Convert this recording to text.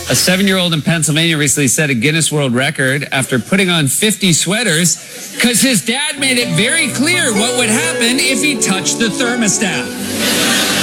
A 7-year-old in Pennsylvania recently set a Guinness World Record after putting on 50 sweaters because his dad made it very clear what would happen if he touched the thermostat.